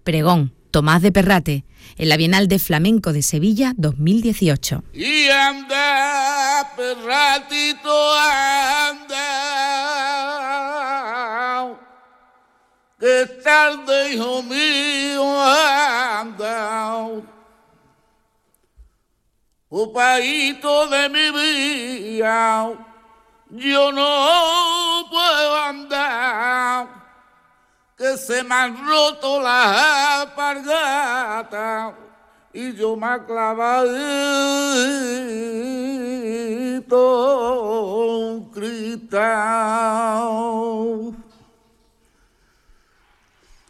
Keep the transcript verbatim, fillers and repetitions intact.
Pregón, Tomás de Perrate, en la Bienal de Flamenco de Sevilla dos mil dieciocho. Y anda, perratito, anda, que tarde, hijo mío, anda, oh paíto de mi vida, yo no puedo andar, que se me han roto las alpargatas y yo me he clavadito un cristal.